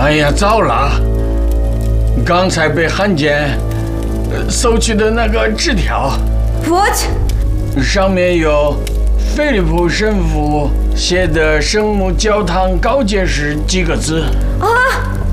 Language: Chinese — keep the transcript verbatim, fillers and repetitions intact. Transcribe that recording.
哎呀，糟了！刚才被汉奸搜去的那个纸条 What？ 上面有菲利普神父写的圣母教堂告诫时几个字。 啊！